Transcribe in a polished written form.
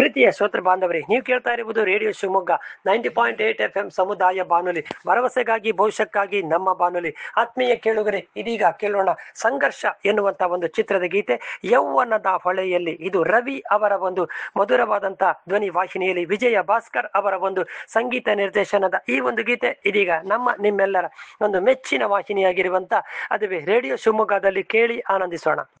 ಪ್ರೀತಿಯ ಶ್ರೋತೃ ಬಾಂಧವರೇ, ನೀವು ಕೇಳ್ತಾ ಇರುವುದು ರೇಡಿಯೋ ಶಿವಮೊಗ್ಗ 90.8 FM ಸಮುದಾಯ ಬಾನುಲಿ, ಭರವಸೆಗಾಗಿ ಭವಿಷ್ಯಕ್ಕಾಗಿ ನಮ್ಮ ಬಾನುಲಿ. ಆತ್ಮೀಯ ಕೇಳುಗರೆ, ಇದೀಗ ಕೇಳೋಣ ಸಂಘರ್ಷ ಎನ್ನುವಂತ ಒಂದು ಚಿತ್ರದ ಗೀತೆ. ಯೌವನದ ಹೊಳೆಯಲ್ಲಿ, ಇದು ರವಿ ಅವರ ಒಂದು ಮಧುರವಾದಂತ ಧ್ವನಿ ವಾಹಿನಿಯಲ್ಲಿ ವಿಜಯ ಭಾಸ್ಕರ್ ಅವರ ಒಂದು ಸಂಗೀತ ನಿರ್ದೇಶನದ ಈ ಒಂದು ಗೀತೆ ಇದೀಗ ನಿಮ್ಮೆಲ್ಲರ ಒಂದು ಮೆಚ್ಚಿನ ವಾಹಿನಿಯಾಗಿರುವಂತ ಅದುವೇ ರೇಡಿಯೋ ಶಿವಮೊಗ್ಗದಲ್ಲಿ ಕೇಳಿ ಆನಂದಿಸೋಣ.